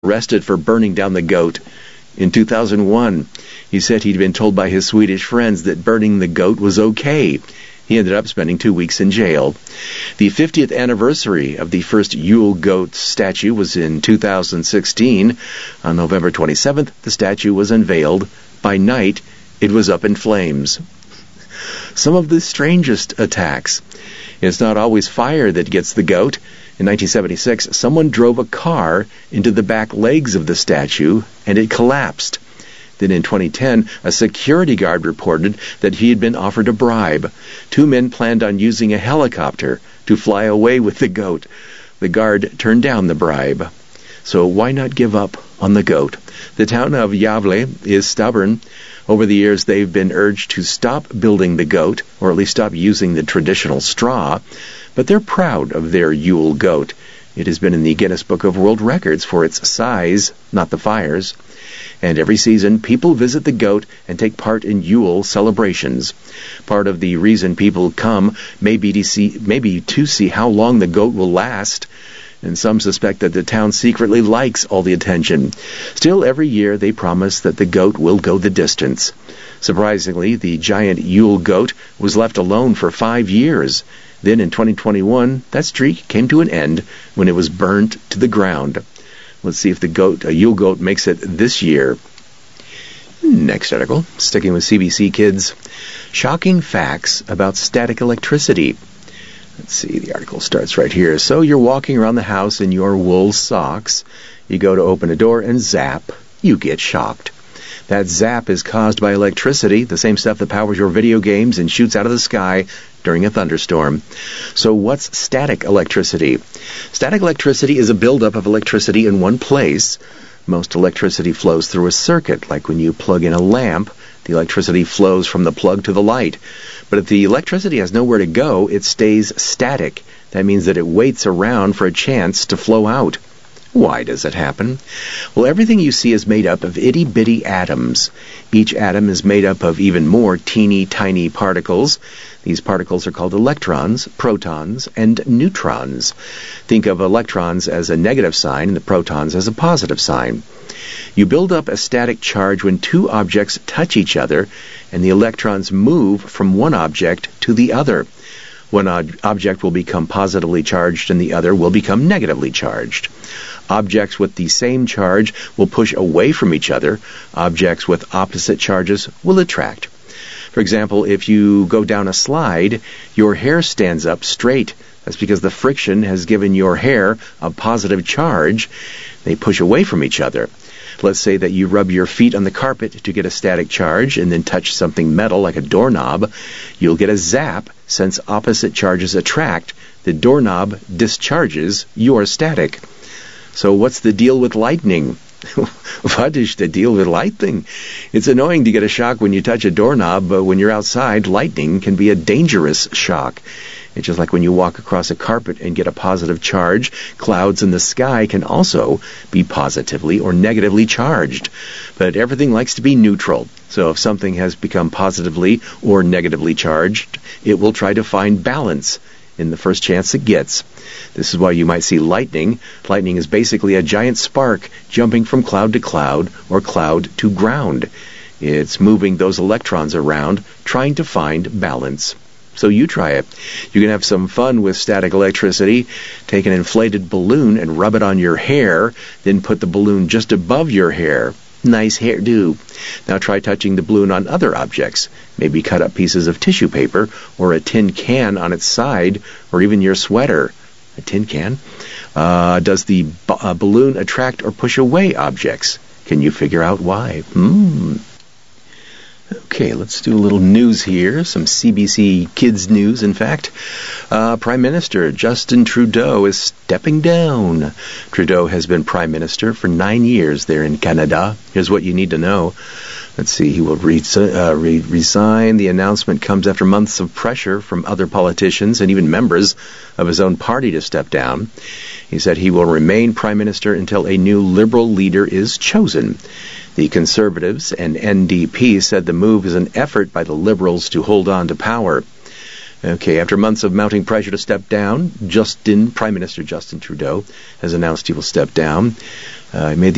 arrested for burning down the goat. In 2001, he said he'd been told by his Swedish friends that burning the goat was okay. He ended up spending 2 weeks in jail. The 50th anniversary of the first Yule goat statue was in 2016. On November 27th, the statue was unveiled. By night, it was up in flames. Some of the strangest attacks. It's not always fire that gets the goat. In 1976, someone drove a car into the back legs of the statue, and it collapsed. Then in 2010, a security guard reported that he had been offered a bribe. 2 men planned on using a helicopter to fly away with the goat. The guard turned down the bribe. So why not give up on the goat? The town of Gävle is stubborn. Over the years, they've been urged to stop building the goat, or at least stop using the traditional straw. But they're proud of their Yule goat. It has been in the Guinness Book of World Records for its size, not the fires. And every season, people visit the goat and take part in Yule celebrations. Part of the reason people come may be to see how long the goat will last. And some suspect that the town secretly likes all the attention. Still, every year they promise that the goat will go the distance. Surprisingly, the giant Yule goat was left alone for 5 years. Then in 2021, that streak came to an end when it was burnt to the ground. Let's see if a Yule goat makes it this year. Next article, sticking with CBC Kids. Shocking facts about static electricity. Let's see, the article starts right here. So you're walking around the house in your wool socks. You go to open a door and zap, you get shocked. That zap is caused by electricity, the same stuff that powers your video games and shoots out of the sky during a thunderstorm. So what's static electricity? Static electricity is a buildup of electricity in one place. Most electricity flows through a circuit, like when you plug in a lamp. The electricity flows from the plug to the light. But if the electricity has nowhere to go, it stays static. That means that it waits around for a chance to flow out. Why does it happen? Well, everything you see is made up of itty-bitty atoms. Each atom is made up of even more teeny-tiny particles. These particles are called electrons, protons, and neutrons. Think of electrons as a negative sign and the protons as a positive sign. You build up a static charge when 2 objects touch each other, and the electrons move from one object to the other. One object will become positively charged and the other will become negatively charged. Objects with the same charge will push away from each other. Objects with opposite charges will attract. For example, if you go down a slide, your hair stands up straight. That's because the friction has given your hair a positive charge. They push away from each other. Let's say that you rub your feet on the carpet to get a static charge and then touch something metal like a doorknob. You'll get a zap since opposite charges attract. The doorknob discharges your static. So what's the deal with lightning? What is the deal with lightning? It's annoying to get a shock when you touch a doorknob, but when you're outside, lightning can be a dangerous shock. It's just like when you walk across a carpet and get a positive charge, clouds in the sky can also be positively or negatively charged. But everything likes to be neutral. So if something has become positively or negatively charged, it will try to find balance in the first chance it gets. This is why you might see lightning. Lightning is basically a giant spark jumping from cloud to cloud or cloud to ground. It's moving those electrons around, trying to find balance. So you try it. You can have some fun with static electricity. Take an inflated balloon and rub it on your hair, then put the balloon just above your hair. Nice hairdo. Now try touching the balloon on other objects. Maybe cut up pieces of tissue paper or a tin can on its side, or even your sweater. A tin can? Does the balloon attract or push away objects? Can you figure out why? Okay, let's do a little news here. Some CBC Kids news, in fact. Prime Minister Justin Trudeau is stepping down. Trudeau has been Prime Minister for 9 years there in Canada. Here's what you need to know. Let's see, he will resign. The announcement comes after months of pressure from other politicians and even members of his own party to step down. He said he will remain Prime Minister until a new Liberal leader is chosen. The Conservatives and NDP said the move is an effort by the Liberals to hold on to power. Okay, after months of mounting pressure to step down, Prime Minister Justin Trudeau has announced he will step down. He made the